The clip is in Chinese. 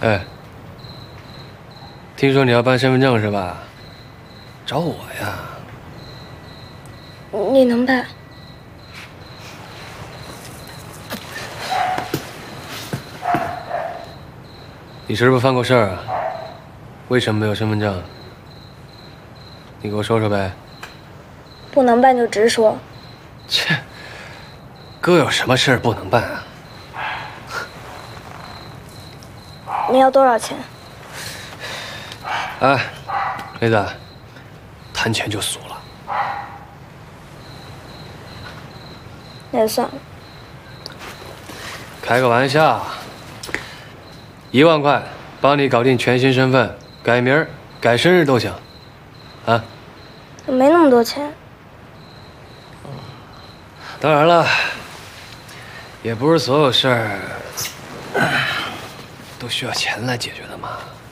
哎，听说你要办身份证是吧？找我呀？ 你能办？ 你是不是犯过事儿啊？为什么没有身份证？你给我说说呗。 不能办就直说。 切，哥有什么事儿不能办啊？ 你要多少钱？ 哎，妹子，谈钱就俗了。 那就算了。 开个玩笑，1万块帮你搞定全新身份，改名儿、改生日都行。啊？ 我没那么多钱。 当然了，也不是所有事儿都需要钱来解决的嘛。